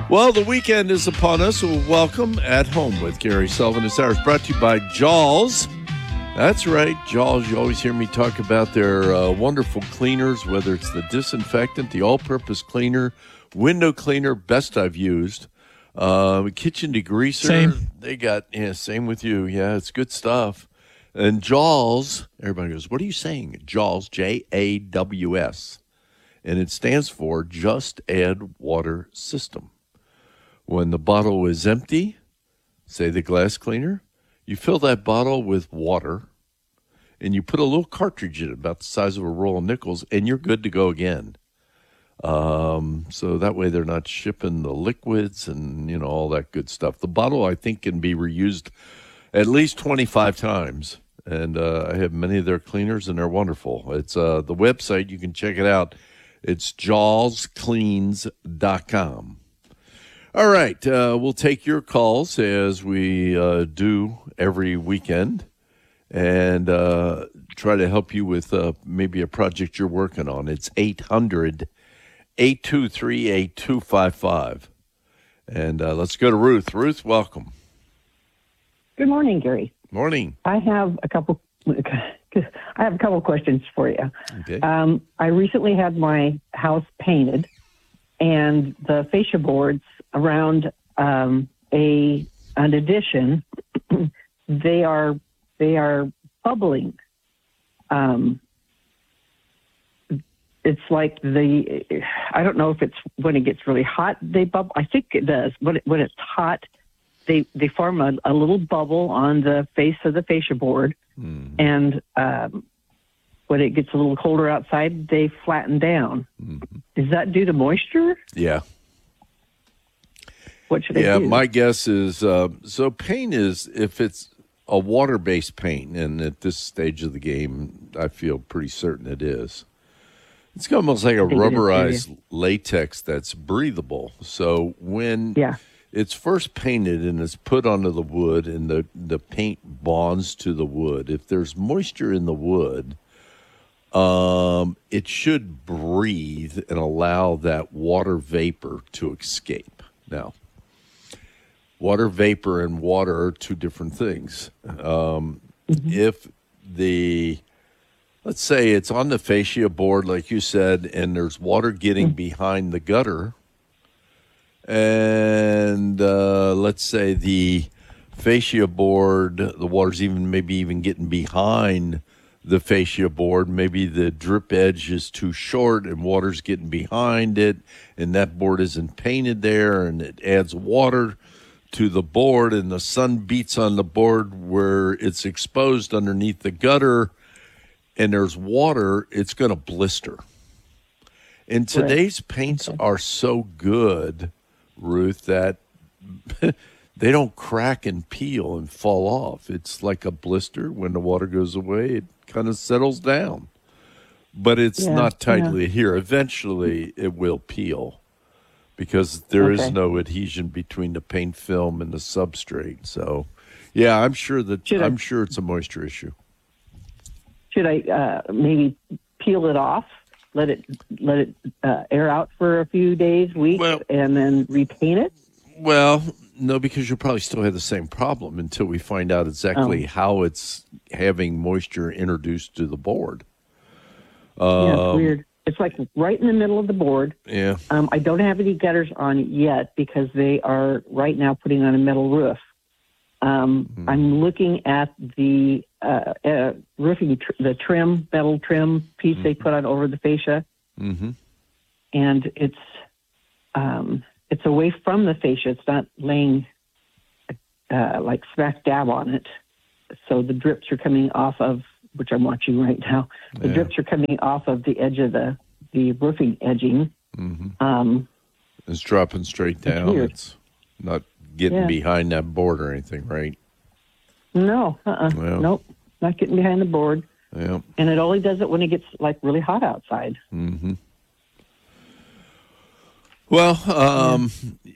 Well, the weekend is upon us. Welcome at Home with Gary Sullivan. This hour is brought to you by Jaws. That's right, Jaws. You always hear me talk about their wonderful cleaners, whether it's the disinfectant, the all-purpose cleaner, window cleaner, best I've used, kitchen degreaser. Same. They got, same with you. Yeah, it's good stuff. And Jaws, everybody goes, what are you saying? Jaws, Jaws. And it stands for Just Add Water System. When the bottle is empty, say the glass cleaner, you fill that bottle with water, and you put a little cartridge in it about the size of a roll of nickels, and you're good to go again. So that way they're not shipping the liquids and, all that good stuff. The bottle, I think, can be reused at least 25 times. And I have many of their cleaners, and they're wonderful. It's the website. You can check it out. It's jawscleans.com. All right, we'll take your calls as we do every weekend and try to help you with maybe a project you're working on. It's 800-823-8255. And let's go to Ruth. Ruth, welcome. Good morning, Gary. Morning. I have a couple questions for you. Okay. I recently had my house painted, and the fascia boards around an addition, they are bubbling. It's like I don't know if it's when it gets really hot they bubble. I think it does. When it's hot, they form a little bubble on the face of the fascia board, and when it gets a little colder outside, they flatten down. Mm-hmm. Is that due to moisture? Yeah. What should I do? Yeah, my guess is, so paint is, if it's a water-based paint, and at this stage of the game, I feel pretty certain it is. It's almost like a rubberized latex that's breathable. So when it's first painted and it's put onto the wood and the paint bonds to the wood, if there's moisture in the wood, it should breathe and allow that water vapor to escape. Now, water vapor and water are two different things. If let's say it's on the fascia board, like you said, and there's water getting behind the gutter, and let's say the fascia board, the water's maybe even getting behind the fascia board, maybe the drip edge is too short and water's getting behind it, and that board isn't painted there, and it adds water to the board, and the sun beats on the board where it's exposed underneath the gutter, and there's water, it's going to blister. And today's paints are so good, Ruth, that they don't crack and peel and fall off. It's like a blister. When the water goes away, it kind of settles down. But it's not tightly adhered. Eventually, it will peel because there is no adhesion between the paint film and the substrate. So, yeah, I'm sure it's a moisture issue. Should I maybe peel it off, let it air out for a few days, weeks, and then repaint it? Well, no, because you'll probably still have the same problem until we find out exactly how it's having moisture introduced to the board. Yeah, it's weird. It's like right in the middle of the board. Yeah. I don't have any gutters on it yet because they are right now putting on a metal roof. I'm looking at the roofing, the metal trim piece they put on over the fascia, and it's away from the fascia. It's not laying like smack dab on it. So the drips are coming off of, which I'm watching right now. The drips are coming off of the edge of the roofing edging. It's dropping straight down. It's not getting behind that board or anything, right? No, nope, not getting behind the board. Yeah. And it only does it when it gets like really hot outside. Well, I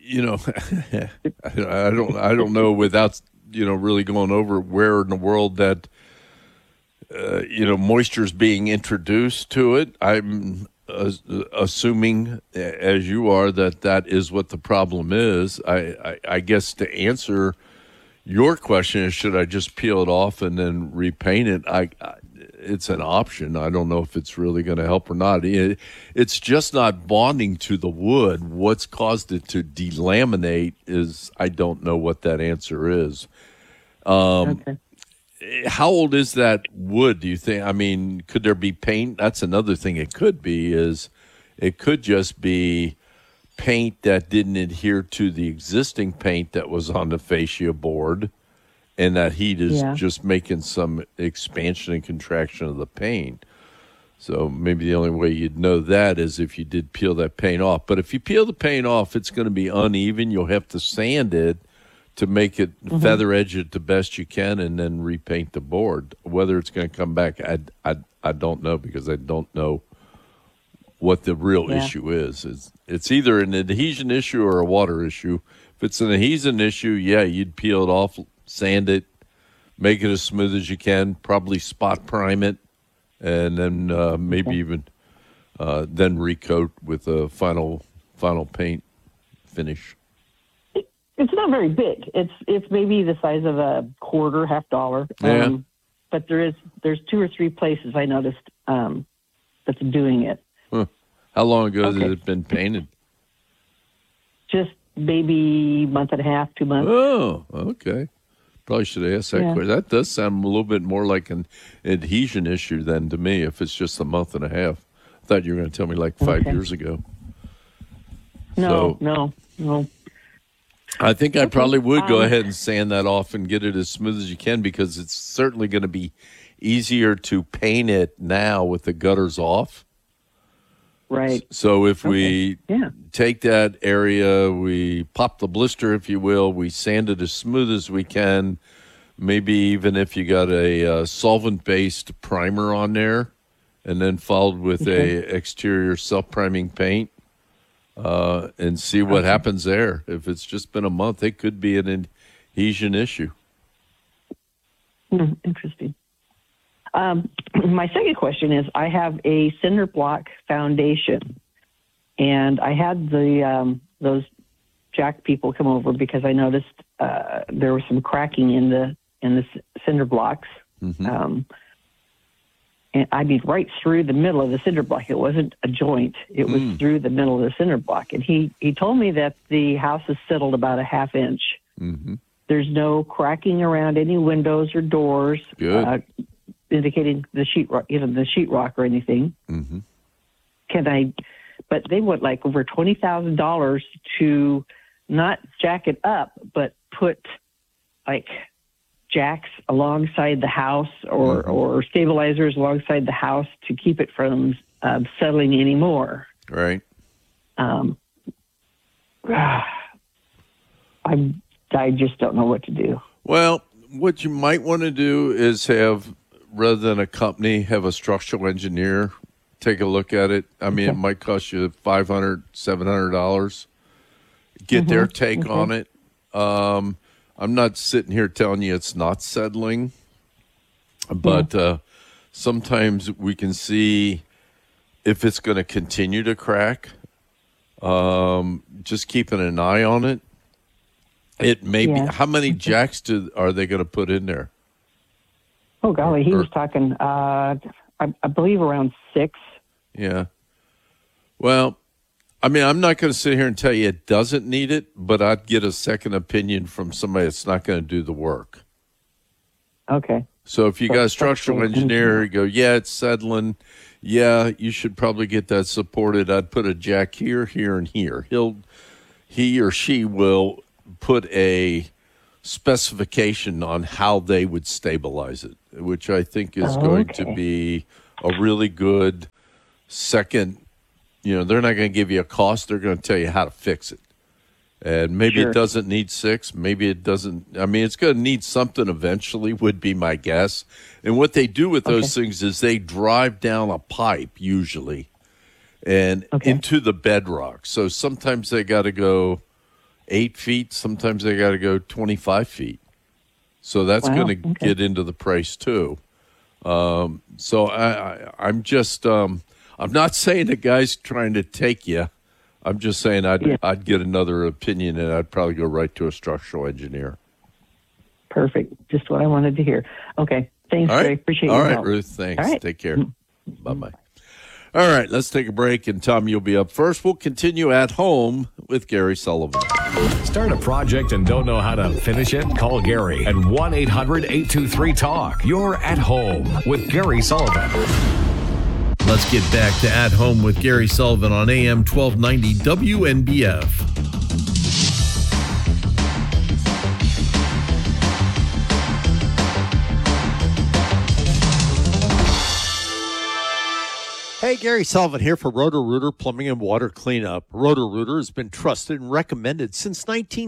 don't know without really going over where in the world that moisture is being introduced to it. I'm assuming, as you are, that that is what the problem is, I guess to answer your question is, should I just peel it off and then repaint it? It's an option. I don't know if it's really going to help or not. It's just not bonding to the wood. What's caused it to delaminate is, I don't know what that answer is. Okay. How old is that wood, do you think? I mean, could there be paint? That's another thing it could be, is it could just be paint that didn't adhere to the existing paint that was on the fascia board, and that heat is just making some expansion and contraction of the paint. So maybe the only way you'd know that is if you did peel that paint off. But if you peel the paint off, it's going to be uneven. You'll have to sand it to make it feather edge it the best you can, and then repaint the board. Whether it's going to come back, I don't know, because I don't know what the real issue is. It's either an adhesion issue or a water issue. If it's an adhesion issue, you'd peel it off, sand it, make it as smooth as you can, probably spot prime it, and then maybe even then recoat with a final paint finish. It's not very big. It's maybe the size of a quarter, $50. Yeah. But there's 2 or 3 places I noticed that's doing it. Huh. How long ago has it been painted? Just maybe month and a half, 2 months. Oh, okay. Probably should have asked that question. That does sound a little bit more like an adhesion issue than to me, if it's just a month and a half. I thought you were going to tell me like 5 years ago. No. I think I probably would go ahead and sand that off and get it as smooth as you can, because it's certainly going to be easier to paint it now with the gutters off. Right. So if we take that area, we pop the blister, if you will, we sand it as smooth as we can, maybe even if you got a solvent-based primer on there, and then followed with a exterior self-priming paint, and see what happens there. If it's just been a month, it could be an adhesion issue. Interesting. My second question is, I have a cinder block foundation, and I had those jack people come over because I noticed there was some cracking in the cinder blocks. And I mean, right through the middle of the cinder block. It wasn't a joint. It was through the middle of the cinder block. And he told me that the house is settled about a half inch. There's no cracking around any windows or doors, indicating the sheetrock or anything. But they want like over $20,000 to not jack it up, but put like jacks alongside the house or stabilizers alongside the house to keep it from settling anymore. Right. I just don't know what to do. Well, what you might want to do is have, rather than a company, have a structural engineer take a look at it. I mean, it might cost you $500, $700. Get their take on it. I'm not sitting here telling you it's not settling, but sometimes we can see if it's going to continue to crack. Just keeping an eye on it. It may be. How many jacks are they going to put in there? Oh golly, he was talking. I believe around 6. Yeah. Well, I mean, I'm not going to sit here and tell you it doesn't need it, but I'd get a second opinion from somebody that's not going to do the work. Okay. So if you got a structural engineer, you go, it's settling. Yeah, you should probably get that supported. I'd put a jack here, here, and here. He or she will put a specification on how they would stabilize it, which I think is going to be a really good second. They're not going to give you a cost. They're going to tell you how to fix it. And maybe it doesn't need 6. Maybe it doesn't. I mean, it's going to need something eventually, would be my guess. And what they do with those things is they drive down a pipe, usually, and into the bedrock. So sometimes they got to go 8 feet. Sometimes they got to go 25 feet. So that's going to get into the price, too. So I'm just I'm not saying the guy's trying to take you. I'm just saying I'd get another opinion, and I'd probably go right to a structural engineer. Perfect. Just what I wanted to hear. Okay. Thanks, All right. Ray. Appreciate your All right, help. Ruth. Thanks. All right. Take care. Bye-bye. All right, let's take a break, and Tom, you'll be up first. We'll continue at home with Gary Sullivan. Start a project and don't know how to finish it? Call Gary at 1-800-823-TALK. You're at home with Gary Sullivan. Let's get back to At Home with Gary Sullivan on AM 1290 WNBF. Hey, Gary Sullivan here for Roto-Rooter Plumbing and Water Cleanup. Roto-Rooter has been trusted and recommended since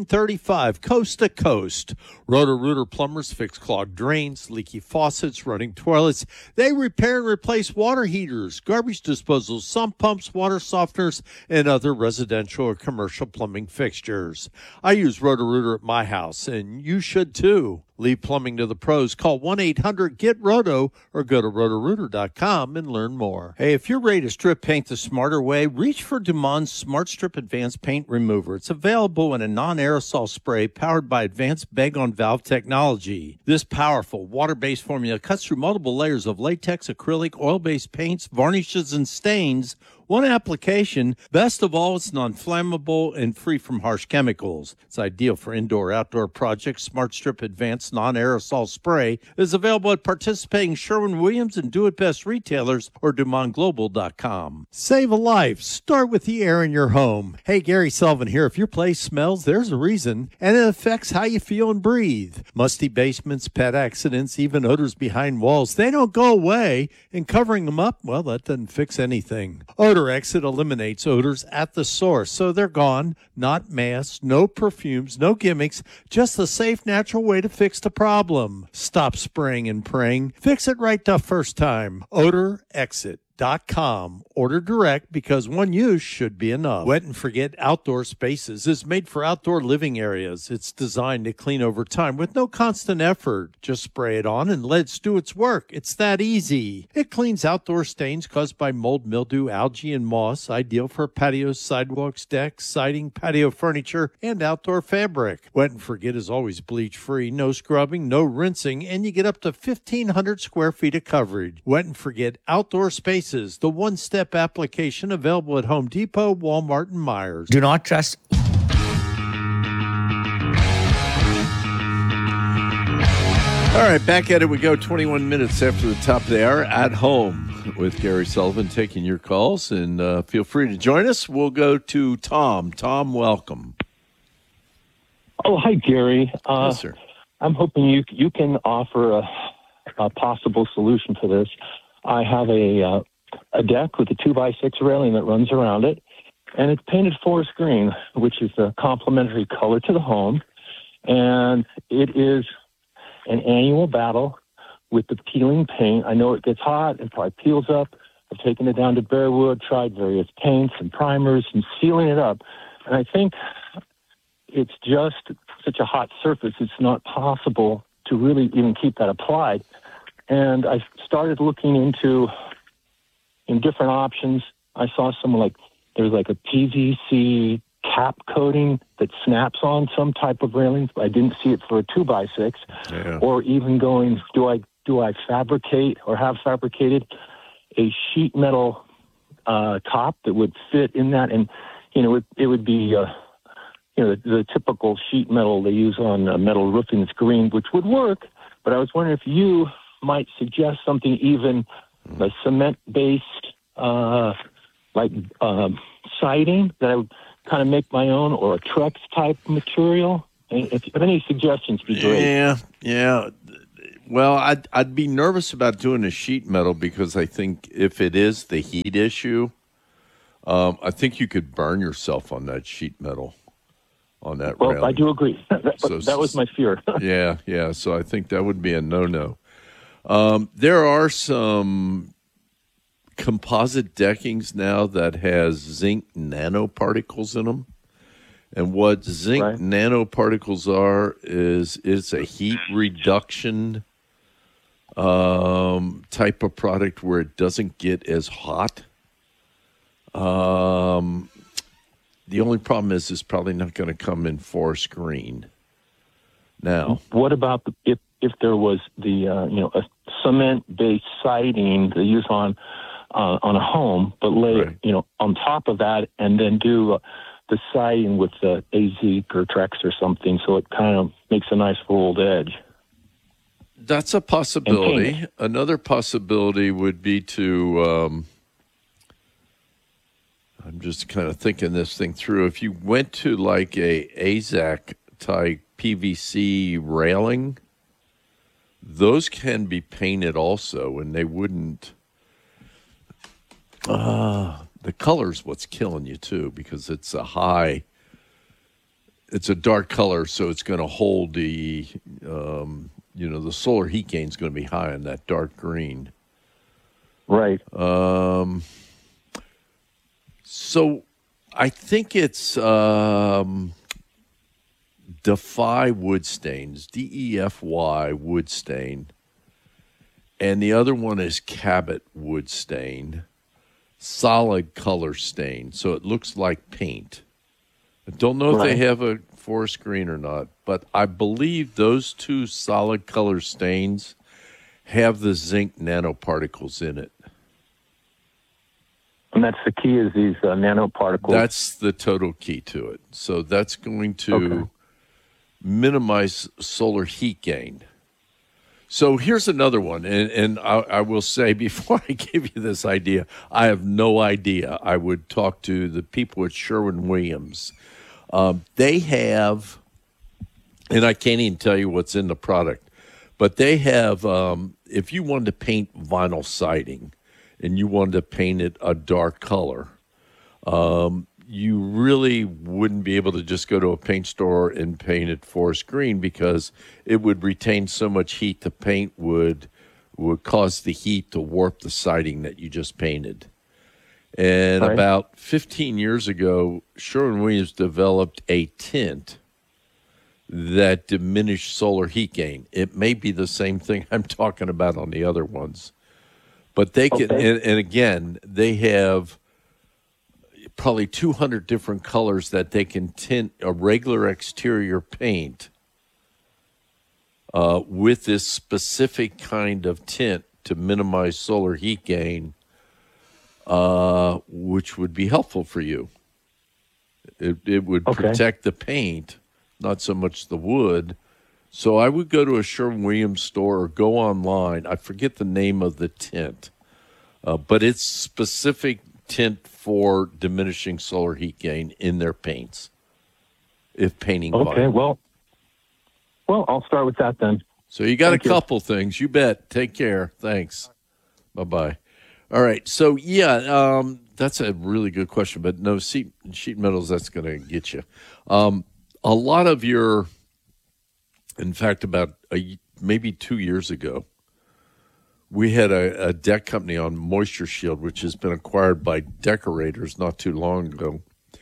1935, coast to coast. Roto-Rooter plumbers fix clogged drains, leaky faucets, running toilets. They repair and replace water heaters, garbage disposals, sump pumps, water softeners, and other residential or commercial plumbing fixtures. I use Roto-Rooter at my house, and you should too. Leave plumbing to the pros. Call 1-800-GET-ROTO or go to rotorooter.com and learn more. Hey, if you're ready to strip paint the smarter way, reach for Dumond's Smart Strip Advanced Paint Remover. It's available in a non-aerosol spray powered by advanced bag-on-valve technology. This powerful water-based formula cuts through multiple layers of latex, acrylic, oil-based paints, varnishes, and stains. One application. Best of all, it's non-flammable and free from harsh chemicals. It's ideal for indoor-outdoor projects. Smart Strip Advanced Non-Aerosol Spray is available at participating Sherwin-Williams and Do-It-Best retailers or DumondGlobal.com. Save a life. Start with the air in your home. Hey, Gary Sullivan here. If your place smells, there's a reason, and it affects how you feel and breathe. Musty basements, pet accidents, even odors behind walls, they don't go away, and covering them up, well, that doesn't fix anything. Odor Exit eliminates odors at the source, so they're gone. Not masks, no perfumes, no gimmicks, just the safe, natural way to fix the problem. Stop spraying and praying. Fix it right the first time. Odor Exit. .com. Order direct because one use should be enough. Wet and Forget Outdoor Spaces is made for outdoor living areas. It's designed to clean over time with no constant effort. Just spray it on and let it do its work. It's that easy. It cleans outdoor stains caused by mold, mildew, algae, and moss. Ideal for patios, sidewalks, decks, siding, patio furniture, and outdoor fabric. Wet and Forget is always bleach-free, no scrubbing, no rinsing, and you get up to 1,500 square feet of coverage. Wet and Forget Outdoor Spaces, the one-step application available at Home Depot, Walmart, and Myers. Do not trust. All right, back at it we go. 21 minutes after the top of the hour. At Home with Gary Sullivan, taking your calls, and feel free to join us. We'll go to Tom. Tom, welcome. Oh, hi, Gary. Yes, sir. I'm hoping you can offer a possible solution for this. I have a deck with a 2x6 railing that runs around it, and it's painted forest green, which is a complementary color to the home. And it is an annual battle with the peeling paint. I know it gets hot and probably peels up. I've taken it down to bare wood, tried various paints and primers and sealing it up. And I think it's just such a hot surface, it's not possible to really even keep that applied. And I started looking into different options. I saw there's like a PVC cap coating that snaps on some type of railings. I didn't see it for a 2x6. Yeah. Or even going, do I fabricate or have fabricated a sheet metal top that would fit in that? And, it would be, the typical sheet metal they use on metal roofing that's green, which would work. But I was wondering if you might suggest something even a cement-based, siding that I would kind of make my own, or a Trex type material. If you have any suggestions, be great. Yeah. Well, I'd be nervous about doing a sheet metal because I think if it is the heat issue, I think you could burn yourself on that sheet metal, on that railing. Well, I do agree. That was my fear. Yeah. So I think that would be a no-no. There are some composite deckings now that has zinc nanoparticles in them. And what zinc nanoparticles are is it's a heat reduction type of product where it doesn't get as hot. The only problem is it's probably not going to come in forest green. Now, what about if there was the a cement-based siding they use on a home, but lay Right. on top of that, and then do the siding with the AZEK or Trex or something, so it kind of makes a nice rolled edge. that's a possibility. paint. Another possibility would be to, I'm just kind of thinking this thing through. If you went to like a AZEK type PVC railing, those can be painted also, and they wouldn't. The color's what's killing you too, because it's a dark color, so it's going to hold the, the solar heat gain is going to be high on that dark green. Right. So I think it's Defy wood stains, DEFY wood stain, and the other one is Cabot wood stain, solid color stain, so it looks like paint. I don't know if they have a forest green or not, but I believe those two solid color stains have the zinc nanoparticles in it. And that's the key, is these nanoparticles. That's the total key to it. So that's going to minimize solar heat gain. So here's another one, and I will say, before I give you this idea, I have no idea. I would talk to the people at Sherwin-Williams. They have, and I can't even tell you what's in the product, but they have, if you wanted to paint vinyl siding and you wanted to paint it a dark color, you really wouldn't be able to just go to a paint store and paint it forest green, because it would retain so much heat. The paint would cause the heat to warp the siding that you just painted. And about 15 years ago, Sherwin-Williams developed a tint that diminished solar heat gain. It may be the same thing I'm talking about on the other ones. But they can, and again, they have probably 200 different colors that they can tint a regular exterior paint with this specific kind of tint to minimize solar heat gain, which would be helpful for you. It would protect the paint, not so much the wood. So I would go to a Sherwin-Williams store or go online. I forget the name of the tint, but it's specific tint for diminishing solar heat gain in their paints, if painting vinyl. Well, I'll start with that then. So you got a couple things. You bet. Take care. Thanks. Bye-bye. All right. So, that's a really good question. But no, sheet metals, that's going to get you. A lot of your, in fact, about maybe 2 years ago, we had a deck company on Moisture Shield, which has been acquired by Decorators not too long ago.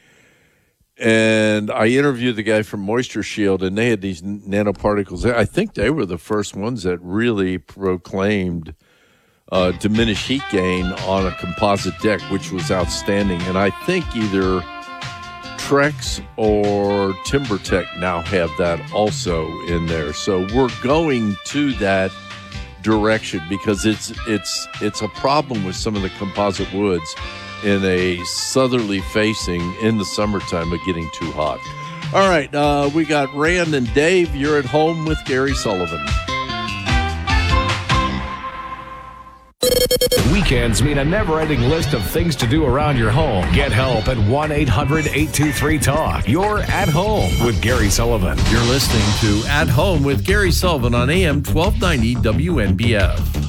And I interviewed the guy from Moisture Shield, and they had these nanoparticles. I think they were the first ones that really proclaimed diminished heat gain on a composite deck, which was outstanding. And I think either Trex or TimberTech now have that also in there. So we're going to that direction, because it's a problem with some of the composite woods in a southerly facing in the summertime of getting too hot. All right, we got Rand and Dave. You're at home with Gary Sullivan. Weekends mean a never-ending list of things to do around your home. Get help at 1-800-823-TALK. You're at home with Gary Sullivan. You're listening to At Home with Gary Sullivan on AM 1290 WNBF.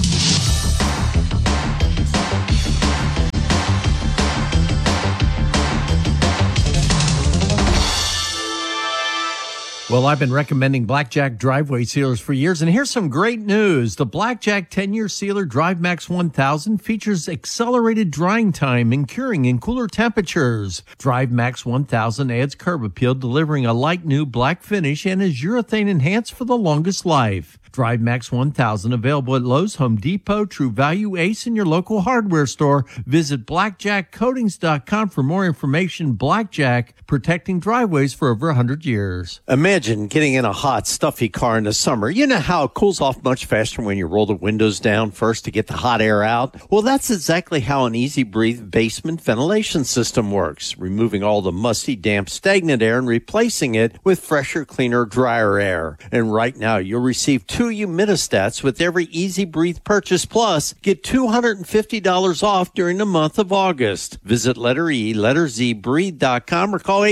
Well, I've been recommending Blackjack driveway sealers for years, and here's some great news. The Blackjack 10-year sealer DriveMax 1000 features accelerated drying time and curing in cooler temperatures. DriveMax 1000 adds curb appeal, delivering a like new black finish, and is urethane enhanced for the longest life. Drive Max 1000 available at Lowe's, Home Depot, True Value, Ace, and your local hardware store. Visit blackjackcoatings.com for more information. Blackjack, protecting driveways for over 100 years. Imagine getting in a hot, stuffy car in the summer. You know how it cools off much faster when you roll the windows down first to get the hot air out? Well, that's exactly how an Easy Breathe basement ventilation system works, removing all the musty, damp, stagnant air and replacing it with fresher, cleaner, drier air. And right now, you'll receive 2 humidistats with every Easy Breathe purchase, plus get $250 off during the month of August. Visit letter E, letter Z, breathe.com or call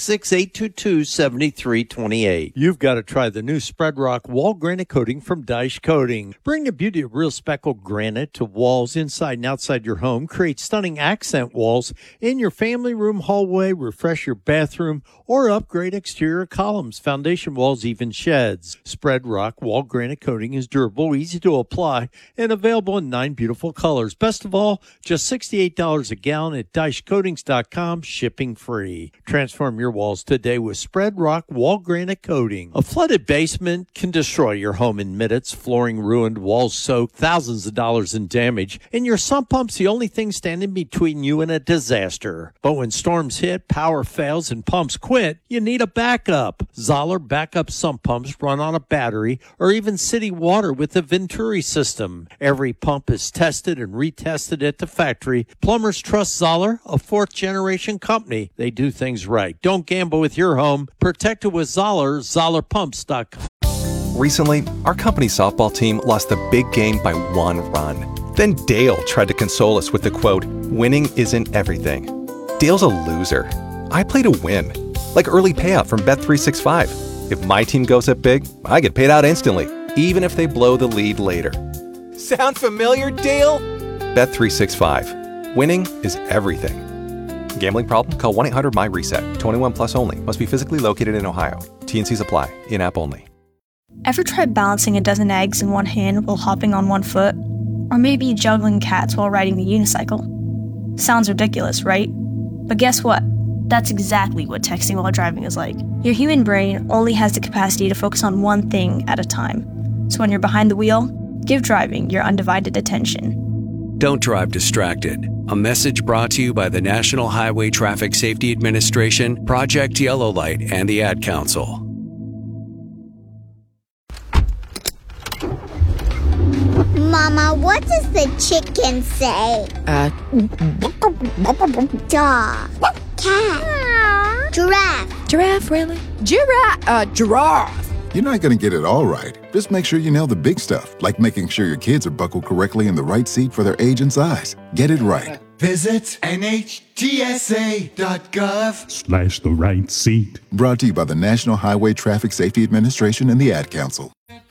866-822-7328. You've got to try the new Spread Rock wall granite coating from Dyche Coating. Bring the beauty of real speckled granite to walls inside and outside your home. Create stunning accent walls in your family room, hallway, refresh your bathroom, or upgrade exterior columns, foundation walls, even sheds. Spread Rock wall granite coating is durable, easy to apply, and available in 9 beautiful colors. Best of all, just $68 a gallon at DycheCoatings.com, shipping free. Transform your walls today with Spread Rock wall granite coating. A flooded basement can destroy your home in minutes. Flooring ruined, walls soaked, thousands of dollars in damage, and your sump pump's the only thing standing between you and a disaster. But when storms hit, power fails, and pumps quit, you need a backup. Zoller backup sump pumps run on a battery or even city water with the Venturi system. Every pump is tested and retested at the factory. Plumbers trust Zoller, a 4th-generation company. They do things right. Don't gamble with your home. Protect it with Zoller, ZollerPumps.com. Recently, our company's softball team lost a big game by 1 run. Then Dale tried to console us with the quote, "Winning isn't everything." Dale's a loser. I play to win, like early payout from Bet365. If my team goes up big, I get paid out instantly, even if they blow the lead later. Sound familiar, Dale? Bet365. Winning is everything. Gambling problem? Call 1-800-MY-RESET. 21 plus only. Must be physically located in Ohio. T&Cs apply. In-app only. Ever tried balancing a dozen eggs in one hand while hopping on one foot? Or maybe juggling cats while riding the unicycle? Sounds ridiculous, right? But guess what? That's exactly what texting while driving is like. Your human brain only has the capacity to focus on one thing at a time. So when you're behind the wheel, give driving your undivided attention. Don't drive distracted. A message brought to you by the National Highway Traffic Safety Administration, Project Yellow Light, and the Ad Council. Mama, what does the chicken say? Dog. Cat. Giraffe. Giraffe, really? Giraffe. You're not going to get it all right. Just make sure you nail the big stuff, like making sure your kids are buckled correctly in the right seat for their age and size. Get it right. Visit NHTSA.gov/the right seat. Brought to you by the National Highway Traffic Safety Administration and the Ad Council.